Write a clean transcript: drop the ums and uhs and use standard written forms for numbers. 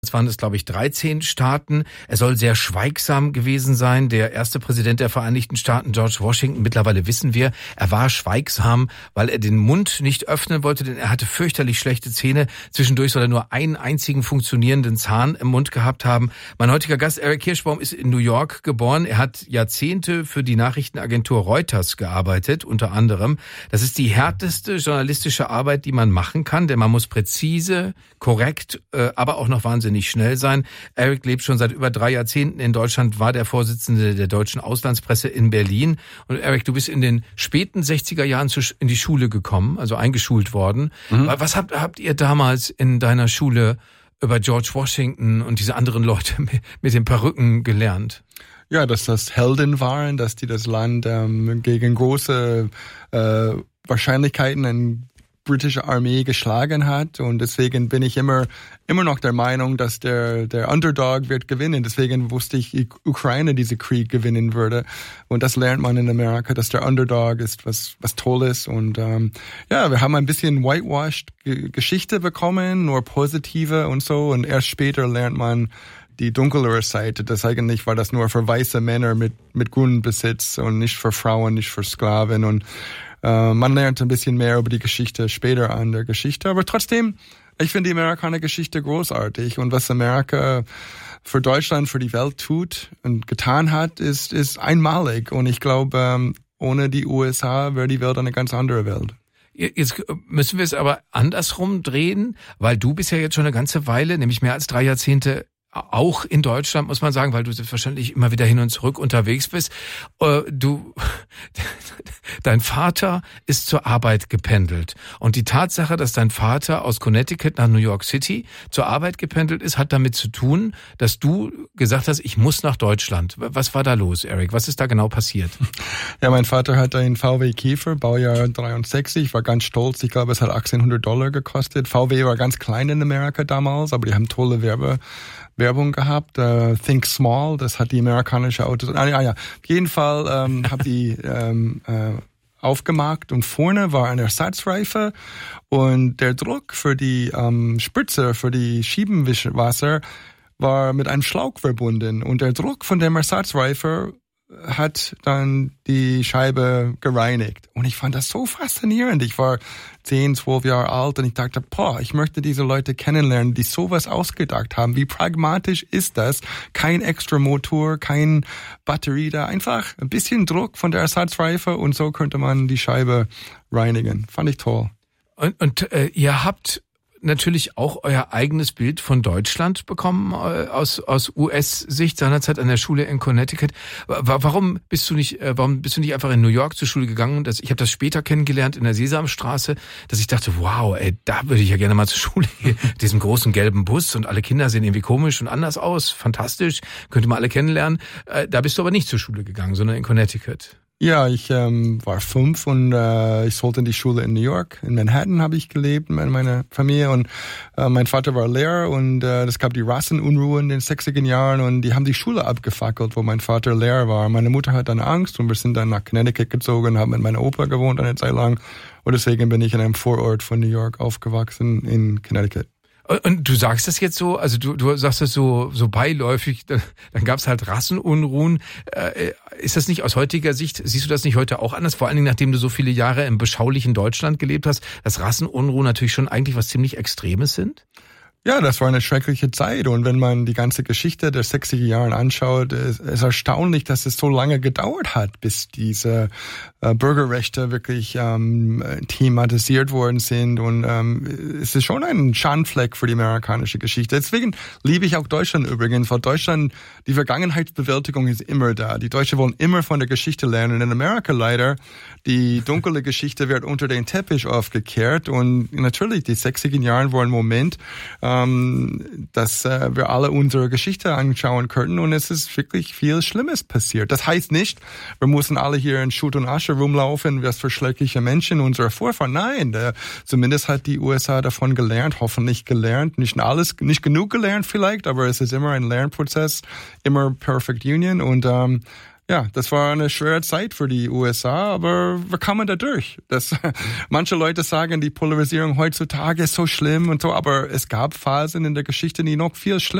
Es waren es, glaube ich, 13 Staaten. Er soll sehr schweigsam gewesen sein. Der erste Präsident der Vereinigten Staaten, George Washington, mittlerweile wissen wir, er war schweigsam, weil er den Mund nicht öffnen wollte, denn er hatte fürchterlich schlechte Zähne. Zwischendurch soll er nur einen einzigen funktionierenden Zahn im Mund gehabt haben. Mein heutiger Gast, Eric Kirschbaum, ist in New York geboren. Er hat Jahrzehnte für die Nachrichtenagentur Reuters gearbeitet, unter anderem. Das ist die härteste journalistische Arbeit, die man machen kann, denn man muss präzise, korrekt, aber auch noch wahnsinnig nicht schnell sein. Eric lebt schon seit über 3 Jahrzehnten in Deutschland, war der Vorsitzende der deutschen Auslandspresse in Berlin. Und Eric, du bist in den späten 60er Jahren in die Schule gekommen, also eingeschult worden. Was habt ihr damals in deiner Schule über George Washington und diese anderen Leute mit den Perücken gelernt? Ja, dass das Helden waren, dass die das Land gegen große Wahrscheinlichkeiten in britische Armee geschlagen hat, und deswegen bin ich immer noch der Meinung, dass der Underdog wird gewinnen. Deswegen wusste ich, Ukraine diesen Krieg gewinnen würde, und das lernt man in Amerika, dass der Underdog ist was Tolles. Und wir haben ein bisschen whitewashed Geschichte bekommen, nur positive und so, und erst später lernt man die dunklere Seite. Das eigentlich war das nur für weiße Männer mit Grundbesitz und nicht für Frauen, nicht für Sklaven, und man lernt ein bisschen mehr über die Geschichte später an der Geschichte. Aber trotzdem, ich finde die amerikanische Geschichte großartig. Und was Amerika für Deutschland, für die Welt tut und getan hat, ist einmalig. Und ich glaube, ohne die USA wäre die Welt eine ganz andere Welt. Jetzt müssen wir es aber andersrum drehen, weil du bist ja jetzt schon eine ganze Weile, nämlich mehr als 3 Jahrzehnte, auch in Deutschland, muss man sagen, weil du selbstverständlich immer wieder hin und zurück unterwegs bist. Dein Vater ist zur Arbeit gependelt. Und die Tatsache, dass dein Vater aus Connecticut nach New York City zur Arbeit gependelt ist, hat damit zu tun, dass du gesagt hast, ich muss nach Deutschland. Was war da los, Eric? Was ist da genau passiert? Ja, mein Vater hat einen VW Käfer, Baujahr 63. Ich war ganz stolz. Ich glaube, es hat $1,800 gekostet. VW war ganz klein in Amerika damals, aber die haben tolle Werbung gehabt. Think Small, das hat die amerikanische Autos. Auf jeden Fall habe die aufgemacht, und vorne war ein Ersatzreifen, und der Druck für die Spritze, für die Schiebenwasser war mit einem Schlauch verbunden, und der Druck von dem Ersatzreifen hat dann die Scheibe gereinigt. Und ich fand das so faszinierend. Ich war 10, 12 Jahre alt, und ich dachte, ich möchte diese Leute kennenlernen, die sowas ausgedacht haben. Wie pragmatisch ist das? Kein extra Motor, kein Batterie da. Einfach ein bisschen Druck von der Ersatzreife, und so könnte man die Scheibe reinigen. Fand ich toll. Und ihr habt natürlich auch euer eigenes Bild von Deutschland bekommen aus US-Sicht seinerzeit an der Schule in Connecticut. Warum bist du nicht einfach in New York zur Schule gegangen? Ich habe das später kennengelernt in der Sesamstraße, dass ich dachte, wow, da würde ich ja gerne mal zur Schule gehen, mit diesem großen gelben Bus, und alle Kinder sehen irgendwie komisch und anders aus, fantastisch, könnte man alle kennenlernen. Da bist du aber nicht zur Schule gegangen, sondern in Connecticut. Ja, ich war 5, und ich sollte in die Schule in New York. In Manhattan habe ich gelebt mit meiner Familie, und mein Vater war Lehrer, und es gab die Rassenunruhen in den 60er Jahren, und die haben die Schule abgefackelt, wo mein Vater Lehrer war. Meine Mutter hat dann Angst, und wir sind dann nach Connecticut gezogen, haben mit meiner Opa gewohnt eine Zeit lang, und deswegen bin ich in einem Vorort von New York aufgewachsen in Connecticut. Und du sagst das jetzt so, also du sagst das so beiläufig, dann gab's halt Rassenunruhen. Ist das nicht aus heutiger Sicht, siehst du das nicht heute auch anders? Vor allen Dingen, nachdem du so viele Jahre im beschaulichen Deutschland gelebt hast, dass Rassenunruhen natürlich schon eigentlich was ziemlich Extremes sind? Ja, das war eine schreckliche Zeit, und wenn man die ganze Geschichte der 60er Jahre anschaut, ist erstaunlich, dass es so lange gedauert hat, bis diese Bürgerrechte wirklich thematisiert worden sind, und es ist schon ein Schandfleck für die amerikanische Geschichte. Deswegen liebe ich auch Deutschland übrigens, weil Deutschland, die Vergangenheitsbewältigung ist immer da. Die Deutschen wollen immer von der Geschichte lernen. In Amerika leider, die dunkle Geschichte wird unter den Teppich aufgekehrt, und natürlich, die 60er Jahre waren ein Moment, dass wir alle unsere Geschichte anschauen könnten, und es ist wirklich viel Schlimmes passiert. Das heißt nicht, wir müssen alle hier in Schutt und Asche rumlaufen, was für schreckliche Menschen unsere Vorfahren. Nein, zumindest hat die USA davon gelernt, hoffentlich gelernt. Nicht genug gelernt vielleicht, aber es ist immer ein Lernprozess, immer Perfect Union, und Ja, das war eine schwere Zeit für die USA, aber wir kamen da durch. Manche Leute sagen, die Polarisierung heutzutage ist so schlimm und so, aber es gab Phasen in der Geschichte, die noch viel schlimmer